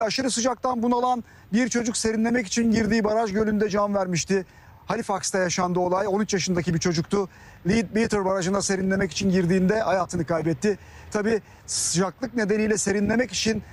Aşırı sıcaktan bunalan bir çocuk serinlemek için girdiği baraj gölünde can vermişti. Halifax'ta yaşandı olay. 13 yaşındaki bir çocuktu. Leadbeater Barajı'na serinlemek için girdiğinde hayatını kaybetti. Tabii sıcaklık nedeniyle serinlemek için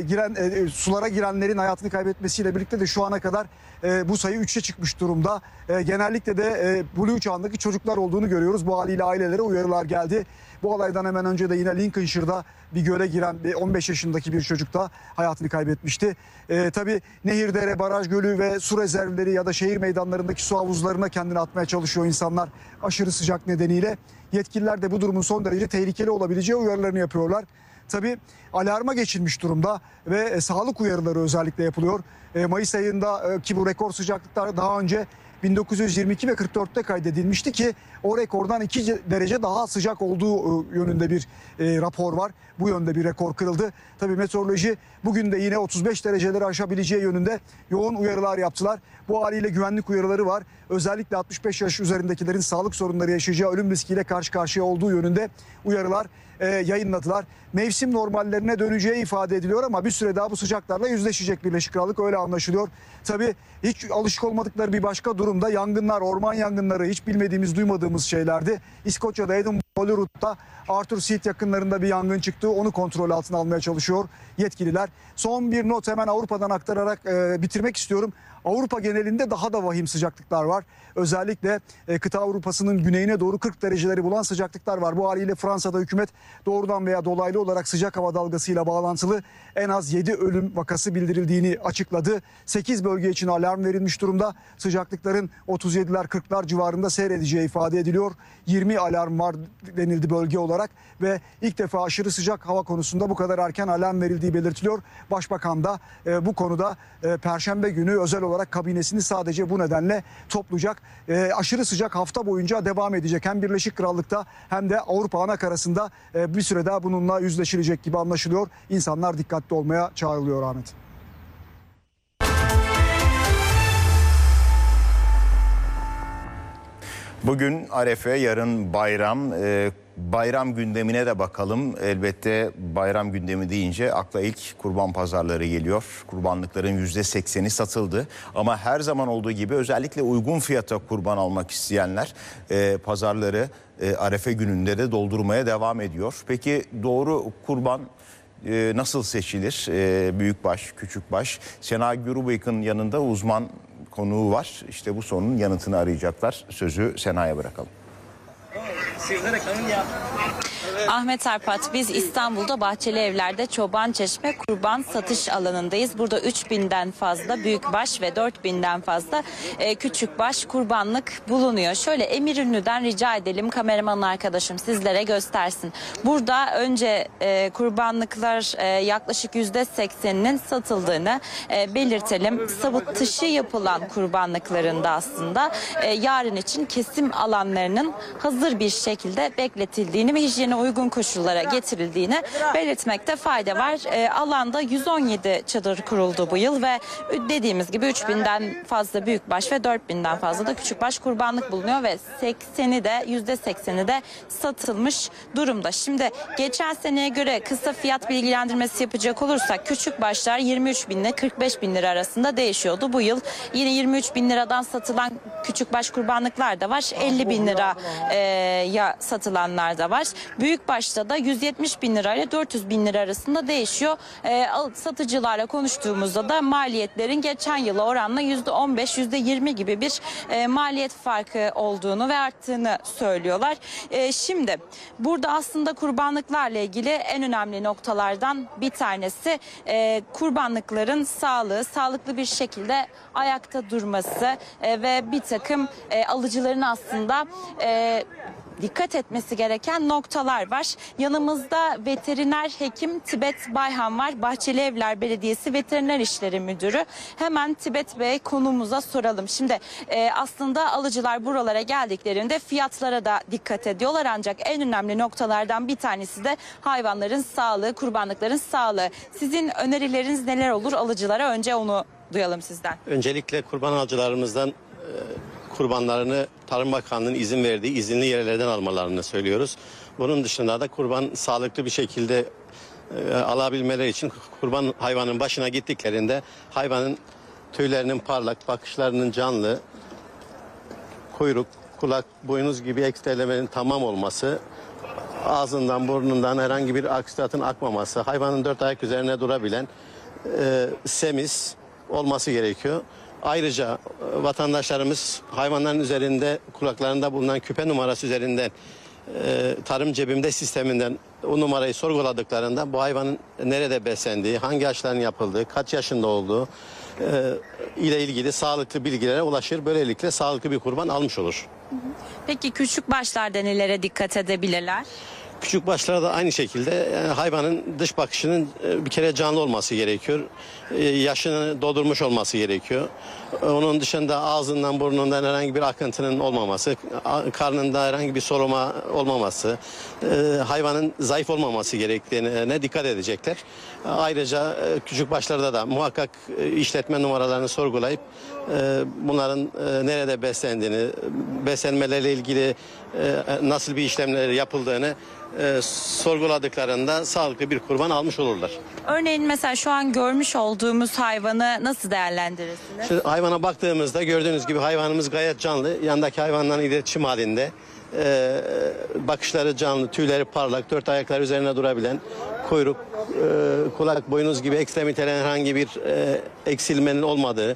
sulara girenlerin hayatını kaybetmesiyle birlikte de şu ana kadar bu sayı 3'e çıkmış durumda. Genellikle de Blue çağındaki çocuklar olduğunu görüyoruz. Bu haliyle ailelere uyarılar geldi. Bu olaydan hemen önce de yine Lincolnshire'da bir göle giren 15 yaşındaki bir çocuk da hayatını kaybetmişti. Tabii nehir, dere, baraj, gölü ve su rezervleri ya da şehir meydanlarındaki su havuzlarına kendini atmaya çalışıyor insanlar aşırı sıcak nedeniyle. Yetkililer de bu durumun son derece tehlikeli olabileceği uyarılarını yapıyorlar. Tabii alarma geçilmiş durumda ve sağlık uyarıları özellikle yapılıyor. Mayıs ayında ki bu rekor sıcaklıklar daha önce 1922 ve 44'te kaydedilmişti ki o rekordan 2 derece daha sıcak olduğu yönünde bir rapor var. Bu yönde bir rekor kırıldı. Tabii meteoroloji bugün de yine 35 dereceleri aşabileceği yönünde yoğun uyarılar yaptılar. Bu haliyle güvenlik uyarıları var. Özellikle 65 yaş üzerindekilerin sağlık sorunları yaşayacağı, ölüm riskiyle karşı karşıya olduğu yönünde uyarılar yayınladılar. Mevsim normallerine döneceği ifade ediliyor ama bir süre daha bu sıcaklarla yüzleşecek Birleşik Krallık, öyle anlaşılıyor. Tabii hiç alışık olmadıkları bir başka durumda yangınlar, orman yangınları hiç bilmediğimiz, duymadığımız şeylerdi. İskoçya'da Edinburgh Holyrood'da Arthur Seat yakınlarında bir yangın çıktı. Onu kontrol altına almaya çalışıyor yetkililer. Son bir not hemen Avrupa'dan aktararak bitirmek istiyorum. Avrupa genelinde daha da vahim sıcaklıklar var. Özellikle kıta Avrupa'sının güneyine doğru 40 dereceleri bulan sıcaklıklar var. Bu haliyle Fransa'da hükümet doğrudan veya dolaylı olarak sıcak hava dalgasıyla bağlantılı en az 7 ölüm vakası bildirildiğini açıkladı. 8 bölge için alarm verilmiş durumda. Sıcaklıkların 37'ler 40'lar civarında seyredeceği ifade ediliyor. 20 alarm var denildi bölge olarak ve ilk defa aşırı sıcak hava konusunda bu kadar erken alarm verildiği belirtiliyor. Başbakan da bu konuda Perşembe günü özel olarak kabinesini sadece bu nedenle toplayacak. Aşırı sıcak hafta boyunca devam edecek. Hem Birleşik Krallık'ta hem de Avrupa anakarasında bir süre daha bununla yüzleşilecek gibi anlaşılıyor. İnsanlar dikkatli olmaya çağrılıyor Ahmet. Bugün Arefe, yarın bayram. Bayram gündemine de bakalım. Elbette bayram gündemi deyince akla ilk kurban pazarları geliyor. Kurbanlıkların %80'i satıldı. Ama her zaman olduğu gibi özellikle uygun fiyata kurban almak isteyenler pazarları Arefe gününde de doldurmaya devam ediyor. Peki doğru kurban nasıl seçilir? Büyükbaş, küçükbaş. Sena Gürubeyik'in yanında uzman konuğu var. İşte bu sorunun yanıtını arayacaklar. Sözü Sena'ya bırakalım. Ahmet Arpat, biz İstanbul'da Bahçeli Evler'de Çobançeşme kurban satış alanındayız. Burada 3000'den fazla büyükbaş ve 4000'den fazla küçükbaş kurbanlık bulunuyor. Şöyle Eminönü'den rica edelim, kameraman arkadaşım sizlere göstersin. Burada önce kurbanlıklar yaklaşık %80'inin satıldığını belirtelim. Satışı yapılan kurbanlıklarında aslında yarın için kesim alanlarının hazır bir şekilde bekletildiğini ve hijyene uygun koşullara getirildiğini belirtmekte fayda var. Alanda 117 çadır kuruldu bu yıl ve dediğimiz gibi 3000'den fazla büyükbaş ve 4000'den fazla da küçükbaş kurbanlık bulunuyor ve %80'i de satılmış durumda. Şimdi geçen seneye göre kısa fiyat bilgilendirmesi yapacak olursak küçükbaşlar 23 bin ile 45 bin lira arasında değişiyordu. Bu yıl yine 23 bin liradan satılan küçükbaş kurbanlıklar da var. 50 bin liraya satılanlar da var. Büyükbaşta da 170 bin lira ile 400 bin lira arasında değişiyor. Satıcılarla konuştuğumuzda da maliyetlerin geçen yıla oranla %15, %20 gibi bir maliyet farkı olduğunu ve arttığını söylüyorlar. Şimdi burada aslında kurbanlıklarla ilgili en önemli noktalardan bir tanesi kurbanlıkların sağlığı, sağlıklı bir şekilde ayakta durması ve bir takım alıcıların aslında dikkat etmesi gereken noktalar var. Yanımızda veteriner hekim Tibet Bayhan var. Bahçeli Evler Belediyesi Veteriner İşleri Müdürü. Hemen Tibet Bey konumuza soralım. Şimdi aslında alıcılar buralara geldiklerinde fiyatlara da dikkat ediyorlar. Ancak en önemli noktalardan bir tanesi de hayvanların sağlığı, kurbanlıkların sağlığı. Sizin önerileriniz neler olur alıcılara? Önce onu duyalım sizden. Öncelikle kurban alıcılarımızdan kurbanlarını Tarım Bakanlığı'nın izin verdiği izinli yerlerden almalarını söylüyoruz. Bunun dışında da kurban sağlıklı bir şekilde alabilmeleri için kurban hayvanın başına gittiklerinde hayvanın tüylerinin parlak, bakışlarının canlı, kuyruk, kulak, boynuz gibi ekstrelemenin tamam olması, ağzından, burnundan herhangi bir aksiyatın akmaması, hayvanın dört ayak üzerine durabilen semiz olması gerekiyor. Ayrıca vatandaşlarımız hayvanların üzerinde, kulaklarında bulunan küpe numarası üzerinden tarım cebimde sisteminden o numarayı sorguladıklarında bu hayvanın nerede beslendiği, hangi aşıların yapıldığı, kaç yaşında olduğu ile ilgili sağlıklı bilgilere ulaşır. Böylelikle sağlıklı bir kurban almış olur. Peki küçük başlarda nelere dikkat edebilirler? Küçük başlarda aynı şekilde hayvanın dış bakışının bir kere canlı olması gerekiyor. Yaşını doldurmuş olması gerekiyor. Onun dışında ağzından burnundan herhangi bir akıntının olmaması, karnında herhangi bir soluma olmaması, hayvanın zayıf olmaması gerektiğine dikkat edecekler. Ayrıca küçük başlarda da muhakkak işletme numaralarını sorgulayıp bunların nerede beslendiğini, beslenmeleriyle ilgili nasıl bir işlemler yapıldığını sorguladıklarında sağlıklı bir kurban almış olurlar. Örneğin mesela şu an görmüş olduğumuz hayvanı nasıl değerlendirirsiniz? Şimdi hayvana baktığımızda gördüğünüz gibi hayvanımız gayet canlı. Yandaki hayvanla iletişim halinde. Bakışları canlı, tüyleri parlak, dört ayaklar üzerine durabilen, kuyruk, kulak, boynuz gibi ekstremitelerin herhangi bir eksilmenin olmadığı,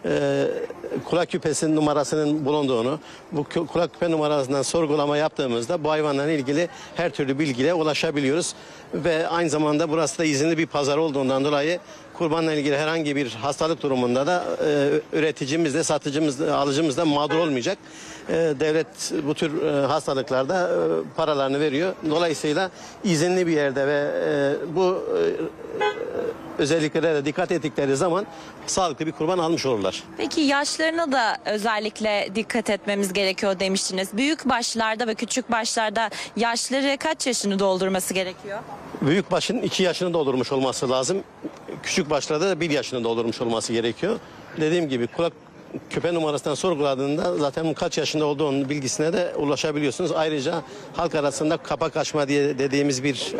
kulak küpesinin numarasının bulunduğunu, bu kulak küpe numarasından sorgulama yaptığımızda bu hayvanla ilgili her türlü bilgiye ulaşabiliyoruz. Ve aynı zamanda burası da izinli bir pazar olduğundan dolayı kurbanla ilgili herhangi bir hastalık durumunda da üreticimiz de, satıcımız da, alıcımız da mağdur olmayacak. Devlet bu tür hastalıklarda paralarını veriyor. Dolayısıyla izinli bir yerde ve bu özelliklere de dikkat ettikleri zaman sağlıklı bir kurban almış olurlar. Peki yaşlarına da özellikle dikkat etmemiz gerekiyor demiştiniz. Büyük başlarda ve küçük başlarda yaşları kaç yaşını doldurması gerekiyor? Büyük başın 2 yaşını doldurmuş olması lazım. Küçük başlarda da 1 yaşını doldurmuş olması gerekiyor. Dediğim gibi kulak küpe numarasından sorguladığında zaten kaç yaşında olduğunun bilgisine de ulaşabiliyorsunuz. Ayrıca halk arasında kapak açma diye dediğimiz bir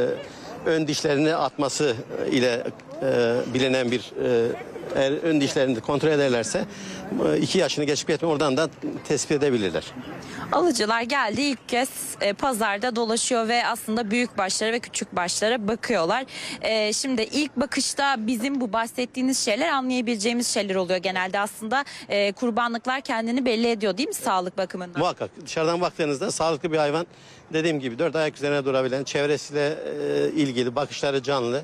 ön dişlerini atması ile bilinen bir eğer ön dişlerini kontrol ederlerse 2 yaşını geçip geçmeden oradan da tespit edebilirler. Alıcılar geldi ilk kez pazarda dolaşıyor ve aslında büyük başlara ve küçük başlara bakıyorlar. Şimdi ilk bakışta bizim bu bahsettiğiniz şeyler anlayabileceğimiz şeyler oluyor genelde aslında. Kurbanlıklar kendini belli ediyor değil mi sağlık bakımından? Muhakkak dışarıdan baktığınızda sağlıklı bir hayvan, dediğim gibi dört ayak üzerine durabilen, çevresiyle ilgili bakışları canlı.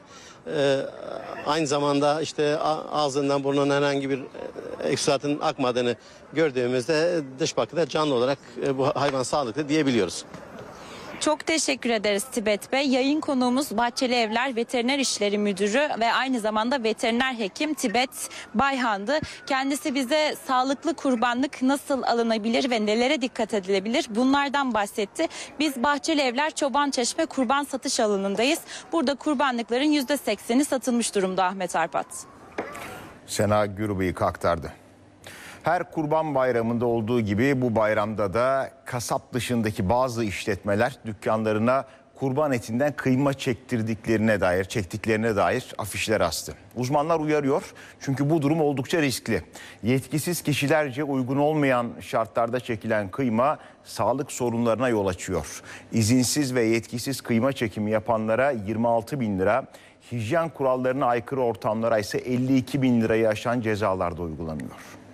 Aynı zamanda işte ağzından burnundan herhangi bir eksuatın akmadığını gördüğümüzde dış bakıda canlı olarak bu hayvan sağlıklı diyebiliyoruz. Çok teşekkür ederiz Tibet Bey. Yayın konuğumuz Bahçeli Evler Veteriner İşleri Müdürü ve aynı zamanda veteriner hekim Tibet Bayhan'dı. Kendisi bize sağlıklı kurbanlık nasıl alınabilir ve nelere dikkat edilebilir bunlardan bahsetti. Biz Bahçeli Evler Çobançeşme kurban satış alanındayız. Burada kurbanlıkların %80'i satılmış durumda Ahmet Arpat. Sena Gürbeyik aktardı. Her Kurban Bayramı'nda olduğu gibi bu bayramda da kasap dışındaki bazı işletmeler dükkanlarına kurban etinden kıyma çektiklerine dair afişler astı. Uzmanlar uyarıyor çünkü bu durum oldukça riskli. Yetkisiz kişilerce uygun olmayan şartlarda çekilen kıyma sağlık sorunlarına yol açıyor. İzinsiz ve yetkisiz kıyma çekimi yapanlara 26 bin lira, hijyen kurallarına aykırı ortamlara ise 52 bin lirayı aşan cezalar da uygulanıyor.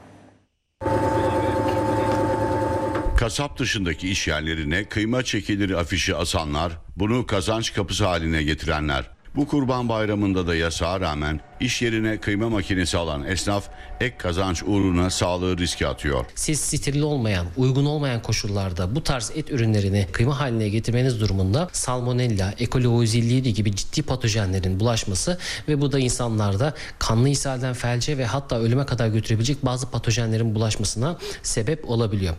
Kasap dışındaki iş yerlerine kıyma çekilir afişi asanlar, bunu kazanç kapısı haline getirenler. Bu Kurban Bayramı'nda da yasağa rağmen iş yerine kıyma makinesi alan esnaf ek kazanç uğruna sağlığı riske atıyor. Siz steril olmayan, uygun olmayan koşullarda bu tarz et ürünlerini kıyma haline getirmeniz durumunda salmonella, E. coli oizilliği gibi ciddi patojenlerin bulaşması ve bu da insanlarda kanlı ishalden felce ve hatta ölüme kadar götürebilecek bazı patojenlerin bulaşmasına sebep olabiliyor.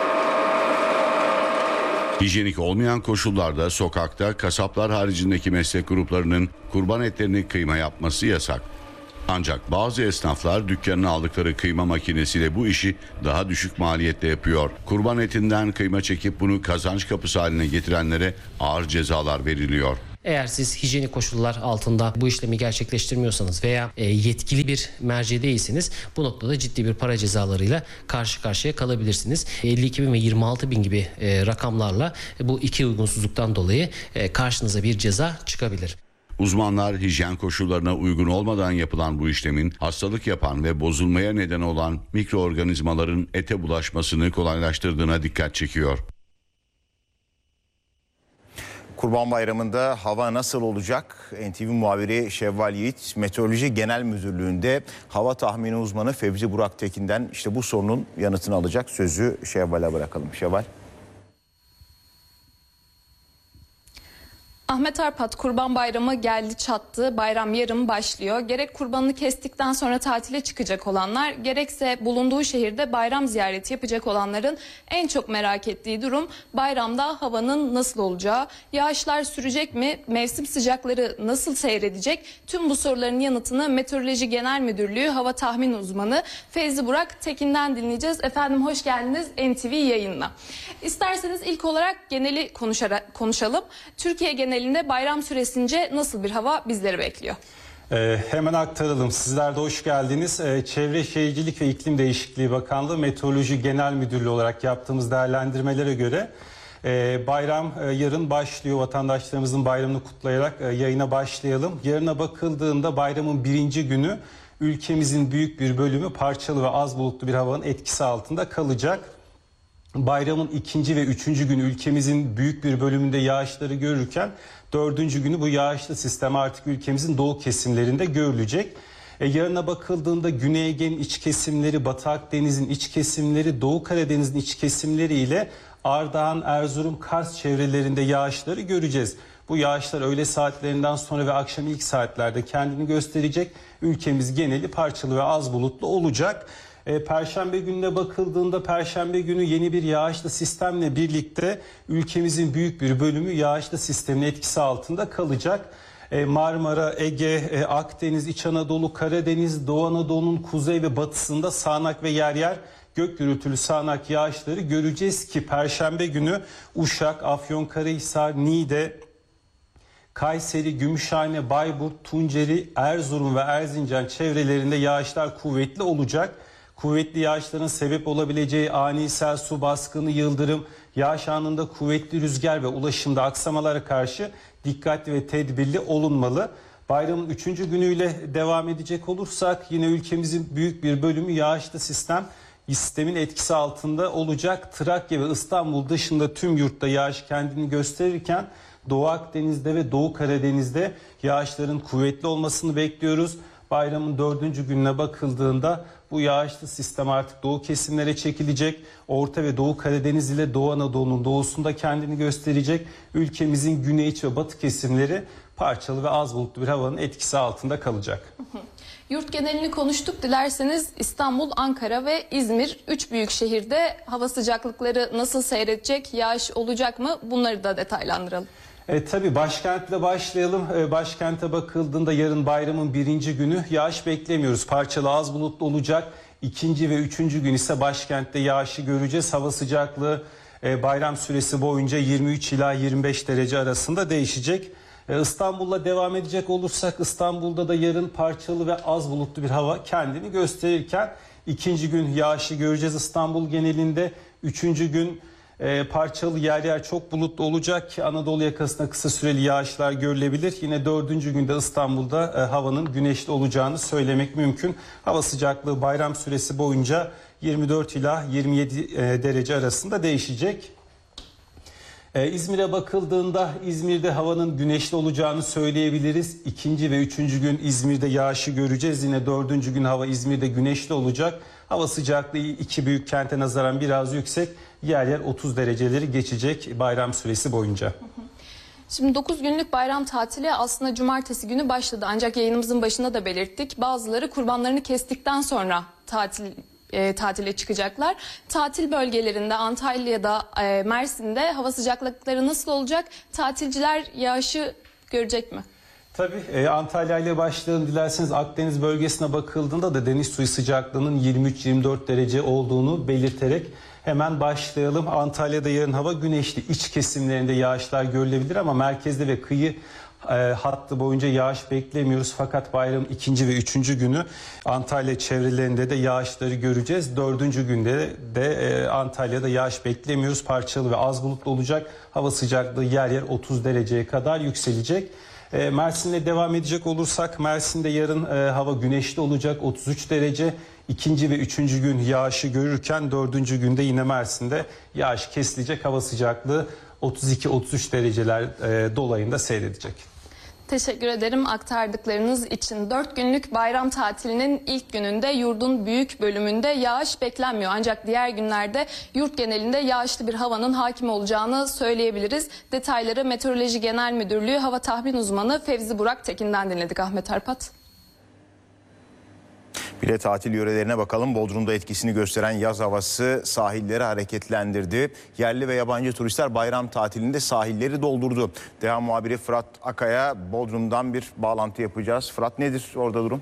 Hijyenik olmayan koşullarda sokakta kasaplar haricindeki meslek gruplarının kurban etlerini kıyma yapması yasak. Ancak bazı esnaflar dükkanına aldıkları kıyma makinesiyle bu işi daha düşük maliyette yapıyor. Kurban etinden kıyma çekip bunu kazanç kapısı haline getirenlere ağır cezalar veriliyor. Eğer siz hijyenik koşullar altında bu işlemi gerçekleştirmiyorsanız veya yetkili bir merci değilseniz bu noktada ciddi bir para cezalarıyla karşı karşıya kalabilirsiniz. 52.000 ve 26.000 gibi rakamlarla bu iki uygunsuzluktan dolayı karşınıza bir ceza çıkabilir. Uzmanlar hijyen koşullarına uygun olmadan yapılan bu işlemin hastalık yapan ve bozulmaya neden olan mikroorganizmaların ete bulaşmasını kolaylaştırdığına dikkat çekiyor. Kurban Bayramı'nda hava nasıl olacak? NTV muhabiri Şevval Yiğit, Meteoroloji Genel Müdürlüğü'nde hava tahmini uzmanı Fevzi Burak Tekin'den işte bu sorunun yanıtını alacak. Sözü Şevval'e bırakalım. Şevval. Ahmet Arpat, Kurban Bayramı geldi çattı. Bayram yarın başlıyor. Gerek kurbanını kestikten sonra tatile çıkacak olanlar, gerekse bulunduğu şehirde bayram ziyareti yapacak olanların en çok merak ettiği durum bayramda havanın nasıl olacağı, yağışlar sürecek mi, mevsim sıcakları nasıl seyredecek? Tüm bu soruların yanıtını Meteoroloji Genel Müdürlüğü Hava Tahmin Uzmanı Fevzi Burak Tekin'den dinleyeceğiz. Efendim hoş geldiniz NTV yayınına. İsterseniz ilk olarak geneli konuşalım. Türkiye genelinde bayram süresince nasıl bir hava bizleri bekliyor? Hemen aktaralım. Sizler de hoş geldiniz. Çevre Şehircilik ve İklim Değişikliği Bakanlığı Meteoroloji Genel Müdürlüğü olarak yaptığımız değerlendirmelere göre bayram yarın başlıyor. Vatandaşlarımızın bayramını kutlayarak yayına başlayalım. Yarına bakıldığında bayramın birinci günü ülkemizin büyük bir bölümü parçalı ve az bulutlu bir havanın etkisi altında kalacak. Bayramın ikinci ve üçüncü günü ülkemizin büyük bir bölümünde yağışları görürken dördüncü günü bu yağışlı sistem artık ülkemizin doğu kesimlerinde görülecek. Yarına bakıldığında Güney Ege'nin iç kesimleri, Batı Akdeniz'in iç kesimleri, Doğu Karadeniz'in iç kesimleri ile Ardahan, Erzurum, Kars çevrelerinde yağışları göreceğiz. Bu yağışlar öğle saatlerinden sonra ve akşam ilk saatlerde kendini gösterecek. Ülkemiz geneli parçalı ve az bulutlu olacak. Perşembe gününe bakıldığında Perşembe günü yeni bir yağışlı sistemle birlikte ülkemizin büyük bir bölümü yağışlı sistemin etkisi altında kalacak. Marmara, Ege, Akdeniz, İç Anadolu, Karadeniz, Doğu Anadolu'nun kuzey ve batısında sağanak ve yer yer gök gürültülü sağanak yağışları göreceğiz ki Perşembe günü Uşak, Afyonkarahisar, Niğde, Kayseri, Gümüşhane, Bayburt, Tunceli, Erzurum ve Erzincan çevrelerinde yağışlar kuvvetli olacak. Kuvvetli yağışların sebep olabileceği ani sel, su baskını, yıldırım, yağış anında kuvvetli rüzgar ve ulaşımda aksamalara karşı dikkatli ve tedbirli olunmalı. Bayramın 3. günüyle devam edecek olursak yine ülkemizin büyük bir bölümü yağışlı sistemin etkisi altında olacak. Trakya ve İstanbul dışında tüm yurtta yağış kendini gösterirken Doğu Akdeniz'de ve Doğu Karadeniz'de yağışların kuvvetli olmasını bekliyoruz. Bayramın 4. gününe bakıldığında bu yağışlı sistem artık doğu kesimlere çekilecek. Orta ve Doğu Karadeniz ile Doğu Anadolu'nun doğusunda kendini gösterecek. Ülkemizin güney iç ve batı kesimleri parçalı ve az bulutlu bir havanın etkisi altında kalacak. Yurt genelini konuştuk. Dilerseniz İstanbul, Ankara ve İzmir 3 büyük şehirde hava sıcaklıkları nasıl seyredecek, yağış olacak mı? Bunları da detaylandıralım. Tabii başkentle başlayalım. Başkente bakıldığında yarın bayramın birinci günü yağış beklemiyoruz. Parçalı az bulutlu olacak. İkinci ve üçüncü gün ise başkentte yağışı göreceğiz. Hava sıcaklığı bayram süresi boyunca 23 ila 25 derece arasında değişecek. İstanbul'la devam edecek olursak İstanbul'da da yarın parçalı ve az bulutlu bir hava kendini gösterirken ikinci gün yağışı göreceğiz İstanbul genelinde. Üçüncü gün parçalı yer yer çok bulutlu olacak ki Anadolu yakasında kısa süreli yağışlar görülebilir. Yine dördüncü günde İstanbul'da havanın güneşli olacağını söylemek mümkün. Hava sıcaklığı bayram süresi boyunca 24 ila 27 derece arasında değişecek. İzmir'e bakıldığında İzmir'de havanın güneşli olacağını söyleyebiliriz. İkinci ve üçüncü gün İzmir'de yağışı göreceğiz. Yine dördüncü gün hava İzmir'de güneşli olacak. Hava sıcaklığı iki büyük kente nazaran biraz yüksek. Yer yer 30 dereceleri geçecek bayram süresi boyunca. Şimdi 9 günlük bayram tatili aslında cumartesi günü başladı. Ancak yayınımızın başında da belirttik. Bazıları kurbanlarını kestikten sonra tatile çıkacaklar. Tatil bölgelerinde Antalya'da, Mersin'de hava sıcaklıkları nasıl olacak? Tatilciler yağışı görecek mi? Tabii Antalya ile başlayalım dilerseniz. Akdeniz bölgesine bakıldığında da deniz suyu sıcaklığının 23-24 derece olduğunu belirterek hemen başlayalım. Antalya'da yarın hava güneşli, iç kesimlerinde yağışlar görülebilir ama merkezde ve kıyı hattı boyunca yağış beklemiyoruz. Fakat bayramın 2. ve 3. günü Antalya çevrelerinde de yağışları göreceğiz. 4. günde de Antalya'da yağış beklemiyoruz. Parçalı ve az bulutlu olacak. Hava sıcaklığı yer yer 30 dereceye kadar yükselecek. Mersin'le devam edecek olursak Mersin'de yarın hava güneşli olacak, 33 derece. 2. ve 3. gün yağışı görürken 4. günde yine Mersin'de yağış kesilecek, hava sıcaklığı 32-33 dereceler dolayında seyredecek. Teşekkür ederim aktardıklarınız için. 4 günlük bayram tatilinin ilk gününde yurdun büyük bölümünde yağış beklenmiyor. Ancak diğer günlerde yurt genelinde yağışlı bir havanın hakim olacağını söyleyebiliriz. Detayları Meteoroloji Genel Müdürlüğü Hava Tahmin Uzmanı Fevzi Burak Tekin'den dinledik. Ahmet Arpat. Bir de tatil yörelerine bakalım. Bodrum'da etkisini gösteren yaz havası sahilleri hareketlendirdi. Yerli ve yabancı turistler bayram tatilinde sahilleri doldurdu. DEHA muhabiri Fırat Akay'a Bodrum'dan bir bağlantı yapacağız. Fırat, nedir orada durum?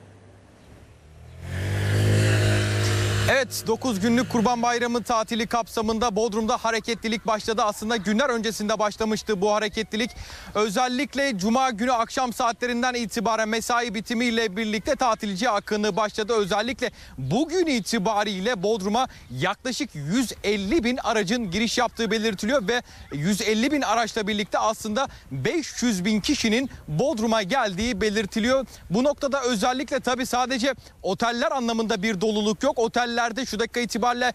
Evet, 9 günlük Kurban Bayramı tatili kapsamında Bodrum'da hareketlilik başladı. Aslında günler öncesinde başlamıştı bu hareketlilik. Özellikle Cuma günü akşam saatlerinden itibaren mesai bitimiyle birlikte tatilci akını başladı. Özellikle bugün itibariyle Bodrum'a yaklaşık 150 bin aracın giriş yaptığı belirtiliyor ve 150 bin araçla birlikte aslında 500 bin kişinin Bodrum'a geldiği belirtiliyor. Bu noktada özellikle tabii sadece oteller anlamında bir doluluk yok. Otellerde şu dakika itibariyle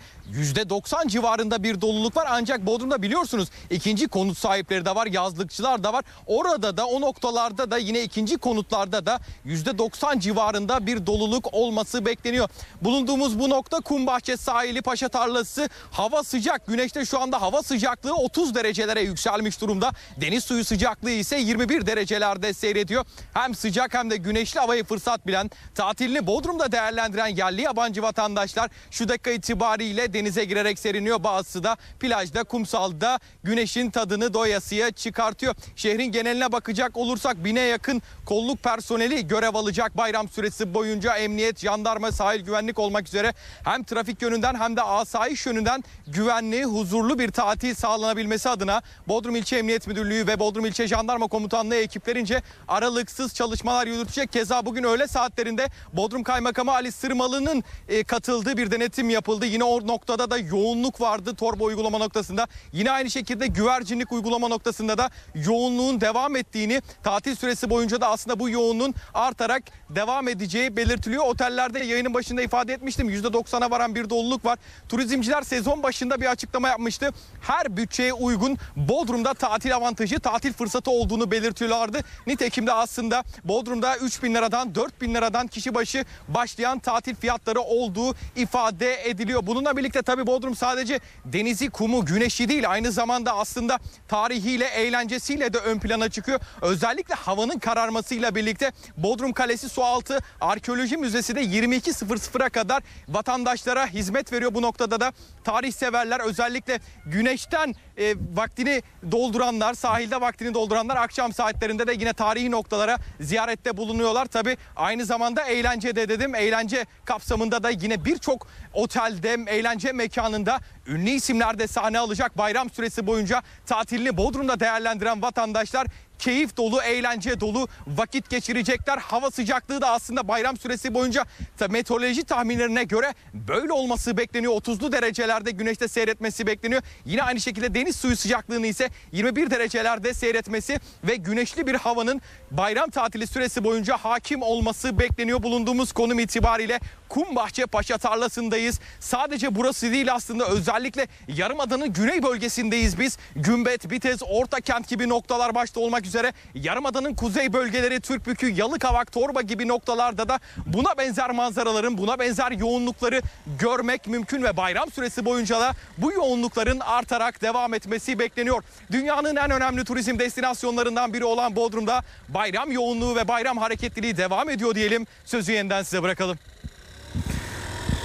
%90 civarında bir doluluk var. Ancak Bodrum'da biliyorsunuz ikinci konut sahipleri de var, yazlıkçılar da var. Orada da o noktalarda da yine ikinci konutlarda da %90 civarında bir doluluk olması bekleniyor. Bulunduğumuz bu nokta Kumbahçe sahili, Paşa Tarlası. Hava sıcak. Güneşte şu anda hava sıcaklığı 30 derecelere yükselmiş durumda. Deniz suyu sıcaklığı ise 21 derecelerde seyrediyor. Hem sıcak hem de güneşli havayı fırsat bilen, tatilini Bodrum'da değerlendiren yerli yabancı vatandaşlar şu dakika itibariyle denize girerek seriniyor. Bazısı da plajda, kumsalda güneşin tadını doyasıya çıkartıyor. Şehrin geneline bakacak olursak 1000'e yakın kolluk personeli görev alacak bayram süresi boyunca. Emniyet, jandarma, sahil güvenlik olmak üzere hem trafik yönünden hem de asayiş yönünden güvenli, huzurlu bir tatil sağlanabilmesi adına Bodrum İlçe Emniyet Müdürlüğü ve Bodrum İlçe Jandarma Komutanlığı ekiplerince aralıksız çalışmalar yürütecek. Keza bugün öğle saatlerinde Bodrum Kaymakamı Ali Sırmalı'nın katıldığı bir denetim yapıldı. Yine o noktada da yoğunluk vardı torba uygulama noktasında. Yine aynı şekilde güvercinlik uygulama noktasında da yoğunluğun devam ettiğini, tatil süresi boyunca da aslında bu yoğunluğun artarak devam edeceği belirtiliyor. Otellerde yayının başında ifade etmiştim, %90'a varan bir doluluk var. Turizmciler sezon başında bir açıklama yapmıştı. Her bütçeye uygun Bodrum'da tatil avantajı, tatil fırsatı olduğunu belirtiyorlardı. Nitekim de aslında Bodrum'da 3.000 liradan 4.000 liradan kişi başı başlayan tatil fiyatları olduğu ifade ediliyor. Bununla birlikte tabii Bodrum sadece denizi, kumu, güneşi değil, aynı zamanda aslında tarihiyle, eğlencesiyle de ön plana çıkıyor. Özellikle havanın kararmasıyla birlikte Bodrum Kalesi Sualtı Arkeoloji Müzesi de 22.00'a kadar vatandaşlara hizmet veriyor. Bu noktada da tarih severler, özellikle güneşten vaktini dolduranlar, sahilde vaktini dolduranlar akşam saatlerinde de yine tarihi noktalara ziyarette bulunuyorlar. Tabii aynı zamanda eğlence de dedim. Eğlence kapsamında da yine birçok otelde, eğlence mekanında ünlü isimler de sahne alacak. Bayram süresi boyunca tatilini Bodrum'da değerlendiren vatandaşlar keyif dolu, eğlence dolu vakit geçirecekler. Hava sıcaklığı da aslında bayram süresi boyunca meteoroloji tahminlerine göre böyle olması bekleniyor. 30'lu derecelerde güneşte seyretmesi bekleniyor. Yine aynı şekilde deniz suyu sıcaklığını ise 21 derecelerde seyretmesi ve güneşli bir havanın bayram tatili süresi boyunca hakim olması bekleniyor. Bulunduğumuz konum itibariyle Kumbahçe Paşa Tarlası'ndayız. Sadece burası değil, aslında özellikle Yarımada'nın güney bölgesindeyiz biz. Gümbet, Bitez, Ortakent gibi noktalar başta olmak üzere Yarımada'nın kuzey bölgeleri, Türkbükü, Yalıkavak, Torba gibi noktalarda da buna benzer manzaraların, buna benzer yoğunlukları görmek mümkün ve bayram süresi boyunca da bu yoğunlukların artarak devam etmesi bekleniyor. Dünyanın en önemli turizm destinasyonlarından biri olan Bodrum'da bayram yoğunluğu ve bayram hareketliliği devam ediyor diyelim. Sözü yeniden size bırakalım.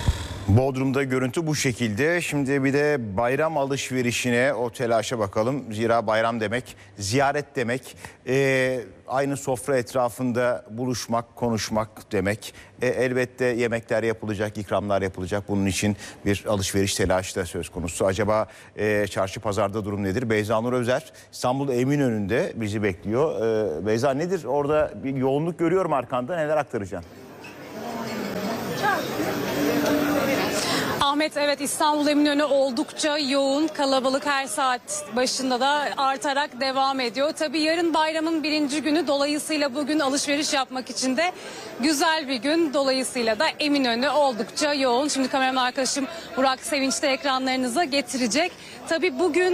Bodrum'da görüntü bu şekilde. Şimdi bir de bayram alışverişine, o telaşa bakalım. Zira bayram demek, ziyaret demek, aynı sofra etrafında buluşmak, konuşmak demek. Elbette yemekler yapılacak, ikramlar yapılacak. Bunun için bir alışveriş telaşı da söz konusu. Acaba çarşı pazarda durum nedir? Beyza Nur Özer İstanbul Eminönü'nde bizi bekliyor. Beyza, nedir? Orada bir yoğunluk görüyorum arkanda. Neler aktaracaksın? Ahmet, evet, İstanbul Eminönü oldukça yoğun, kalabalık her saat başında da artarak devam ediyor. Tabii yarın bayramın 1. günü, dolayısıyla bugün alışveriş yapmak için de güzel bir gün. Dolayısıyla da Eminönü oldukça yoğun. Şimdi kameraman arkadaşım Burak Sevinç de ekranlarınıza getirecek. Tabii bugün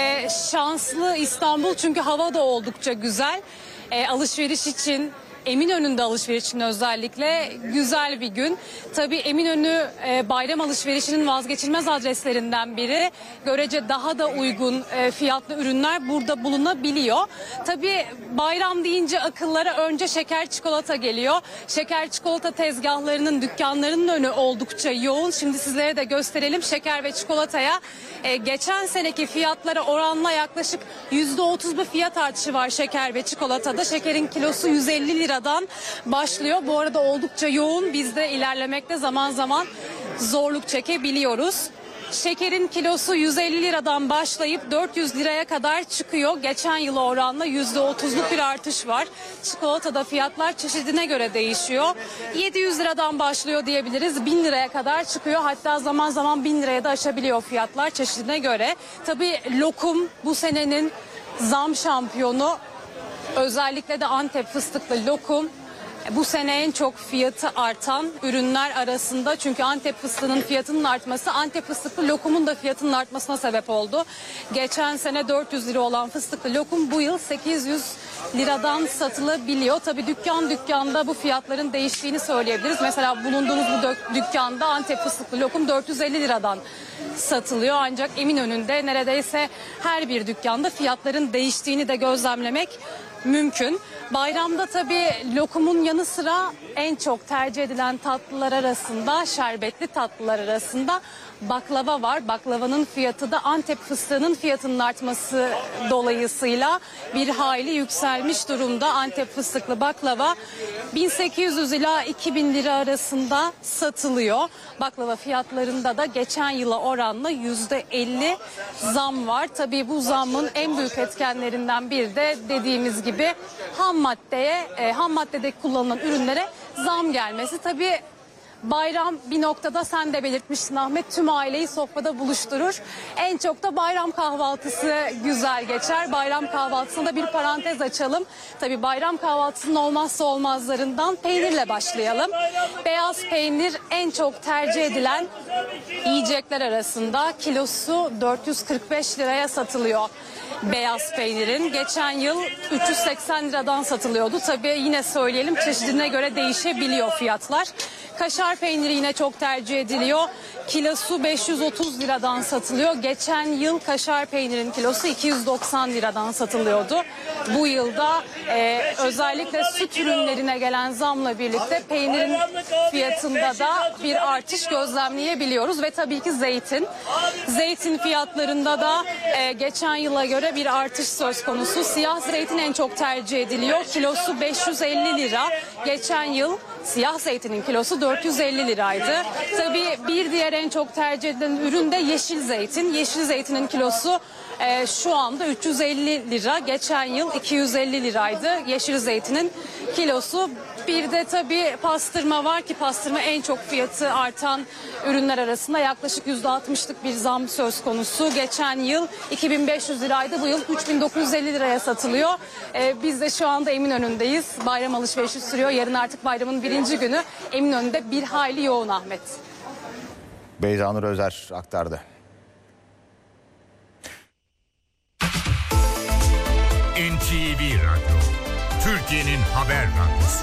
şanslı İstanbul, çünkü hava da oldukça güzel. Alışveriş için, Eminönü'nde alışveriş için özellikle güzel bir gün. Tabii Eminönü bayram alışverişinin vazgeçilmez adreslerinden biri. Görece daha da uygun fiyatlı ürünler burada bulunabiliyor. Tabii bayram deyince akıllara önce şeker çikolata geliyor. Şeker çikolata tezgahlarının, dükkanlarının önü oldukça yoğun. Şimdi sizlere de gösterelim. Şeker ve çikolataya geçen seneki fiyatlara oranla yaklaşık %30 bir fiyat artışı var şeker ve çikolatada. Şekerin kilosu 150 liradan başlıyor. Bu arada oldukça yoğun. Biz de ilerlemekte zaman zaman zorluk çekebiliyoruz. Şekerin kilosu 150 liradan başlayıp 400 liraya kadar çıkıyor. Geçen yıla oranla %30'luk bir artış var. Çikolatada fiyatlar çeşidine göre değişiyor. 700 liradan başlıyor diyebiliriz. 1000 liraya kadar çıkıyor. Hatta zaman zaman 1000 liraya da aşabiliyor fiyatlar çeşidine göre. Tabii lokum bu senenin zam şampiyonu. Özellikle de Antep fıstıklı lokum bu sene en çok fiyatı artan ürünler arasında. Çünkü Antep fıstığının fiyatının artması Antep fıstıklı lokumun da fiyatının artmasına sebep oldu. Geçen sene 400 lira olan fıstıklı lokum bu yıl 800 liradan satılabiliyor. Tabii dükkanda bu fiyatların değiştiğini söyleyebiliriz. Mesela bulunduğumuz bu dükkanda Antep fıstıklı lokum 450 liradan satılıyor. Ancak Eminönü'nde neredeyse her bir dükkanda fiyatların değiştiğini de gözlemlemek mümkün. Bayramda tabii lokumun yanı sıra en çok tercih edilen tatlılar arasında, şerbetli tatlılar arasında baklava var. Baklavanın fiyatı da Antep fıstığının fiyatının artması dolayısıyla bir hayli yükselmiş durumda. Antep fıstıklı baklava 1800 ila 2000 lira arasında satılıyor. Baklava fiyatlarında da geçen yıla oranla %50 zam var. Tabii bu zammın en büyük etkenlerinden biri de dediğimiz gibi ham maddede kullanılan ürünlere zam gelmesi. Tabii bayram bir noktada, sen de belirtmiştin Ahmet, tüm aileyi sofrada buluşturur. En çok da bayram kahvaltısı güzel geçer. Bayram kahvaltısında bir parantez açalım. Tabii bayram kahvaltısının olmazsa olmazlarından peynirle başlayalım. Beyaz peynir en çok tercih edilen yiyecekler arasında, kilosu 445 liraya satılıyor. Beyaz peynirin geçen yıl 380 liradan satılıyordu. Tabii yine söyleyelim, çeşidine göre değişebiliyor fiyatlar. Kaşar peyniri yine çok tercih ediliyor. Kilosu 530 liradan satılıyor. Geçen yıl kaşar peynirin kilosu 290 liradan satılıyordu. Bu yılda özellikle süt ürünlerine gelen zamla birlikte peynirin fiyatında da bir artış gözlemleyebiliyoruz. Ve tabii ki zeytin. Zeytin fiyatlarında da geçen yıla göre bir artış söz konusu. Siyah zeytin en çok tercih ediliyor. Kilosu 550 lira. Geçen yıl siyah zeytinin kilosu 450 liraydı. Tabii bir diğer en çok tercih edilen ürün de yeşil zeytin. Yeşil zeytinin kilosu şu anda 350 lira. Geçen yıl 250 liraydı yeşil zeytinin kilosu. Bir de tabii pastırma var ki pastırma en çok fiyatı artan ürünler arasında, yaklaşık %60'lık bir zam söz konusu. Geçen yıl 2500 liraydı, bu yıl 3950 liraya satılıyor. Biz de şu anda Eminönü'ndeyiz. Bayram alışverişi sürüyor. Yarın artık bayramın 1. günü. Eminönü'nde bir hayli yoğun Ahmet. Beyza Nur Özer aktardı. NTV Radyo, Türkiye'nin haber radyosu.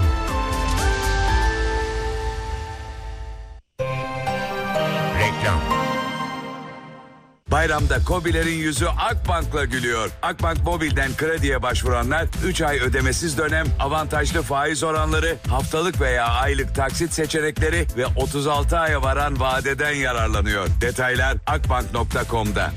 Reklam. Bayramda KOBİ'lerin yüzü Akbank'la gülüyor. Akbank Mobil'den krediye başvuranlar 3 ay ödemesiz dönem, avantajlı faiz oranları, haftalık veya aylık taksit seçenekleri ve 36 aya varan vadeden yararlanıyor. Detaylar akbank.com'da.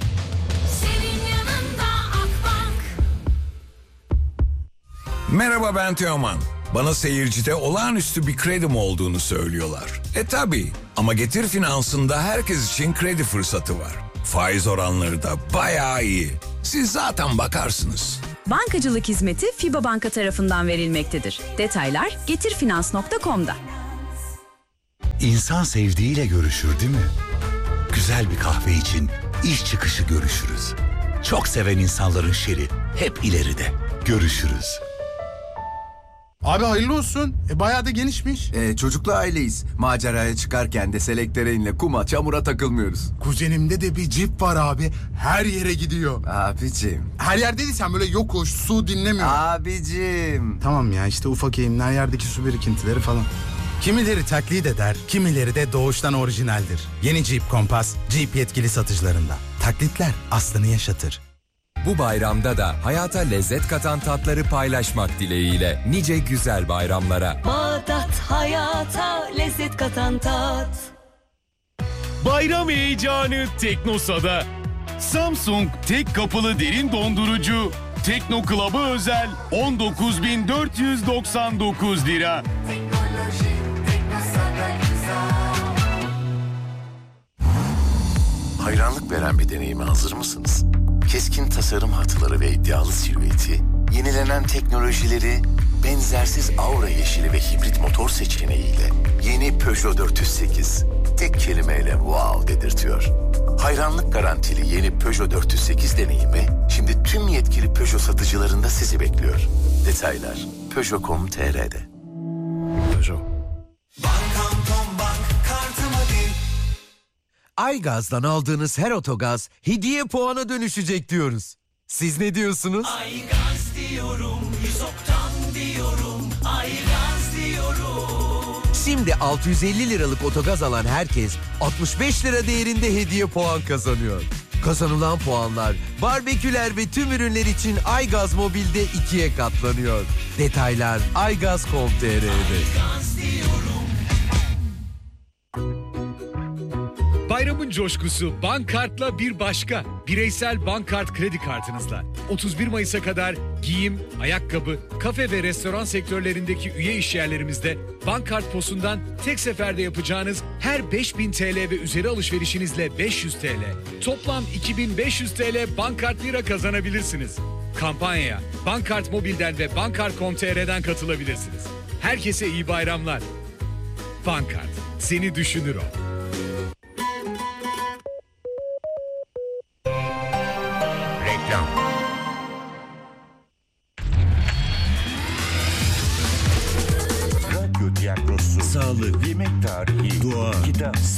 Merhaba, ben Teoman. Bana seyircide olağanüstü bir kredim olduğunu söylüyorlar. Tabii, ama Getir Finans'ında herkes için kredi fırsatı var. Faiz oranları da bayağı iyi. Siz zaten bakarsınız. Bankacılık hizmeti FİBA Banka tarafından verilmektedir. Detaylar getirfinans.com'da. İnsan sevdiğiyle görüşür değil mi? Güzel bir kahve için iş çıkışı görüşürüz. Çok seven insanların şeri hep ileride. Görüşürüz. Abi hayırlı olsun. Bayağı da genişmiş. Çocuklu aileyiz. Maceraya çıkarken de selektöreinle kuma, çamura takılmıyoruz. Kuzenimde de bir cip var abi. Her yere gidiyor. Abicim. Her yerde değilsen böyle yokuş, su dinlemiyor. Abicim. Tamam ya, işte ufak eğimler, her yerdeki su birikintileri falan. Kimileri taklit eder, kimileri de doğuştan orijinaldir. Yeni Jeep Compass, Jeep yetkili satıcılarında. Taklitler aslını yaşatır. Bu bayramda da hayata lezzet katan tatları paylaşmak dileğiyle nice güzel bayramlara. Bağdat, hayata lezzet katan tat. Bayram heyecanı Teknosa'da. Samsung tek kapılı derin dondurucu Tekno Club'a özel 19.499 lira. Hayranlık veren bir deneyime hazır mısınız? Keskin tasarım hatları ve iddialı silüeti, yenilenen teknolojileri, benzersiz aura yeşili ve hibrit motor seçeneğiyle yeni Peugeot 408 tek kelimeyle wow dedirtiyor. Hayranlık garantili yeni Peugeot 408 deneyimi şimdi tüm yetkili Peugeot satıcılarında sizi bekliyor. Detaylar Peugeot.com.tr'de. Peugeot. Aygaz'dan aldığınız her otogaz hediye puana dönüşecek diyoruz. Siz ne diyorsunuz? Aygaz diyorum, 100 oktan diyorum, Aygaz diyorum. Şimdi 650 liralık otogaz alan herkes 65 lira değerinde hediye puan kazanıyor. Kazanılan puanlar barbeküler ve tüm ürünler için Aygaz Mobil'de 2'ye katlanıyor. Detaylar aygaz.com.tr'de. Aygaz diyorum. Bayramın coşkusu Bankkart'la bir başka. Bireysel Bankkart kredi kartınızla 31 Mayıs'a kadar giyim, ayakkabı, kafe ve restoran sektörlerindeki üye işyerlerimizde Bankkart POS'undan tek seferde yapacağınız her 5.000 TL ve üzeri alışverişinizle 500 TL, toplam 2.500 TL Bankkart lira kazanabilirsiniz. Kampanyaya Bankkart Mobil'den ve Bankkart.com.tr'den katılabilirsiniz. Herkese iyi bayramlar. Bankkart, seni düşünür o. Radyo tiyatrosu, sağlık, yemek tarihi, doğa, kitap,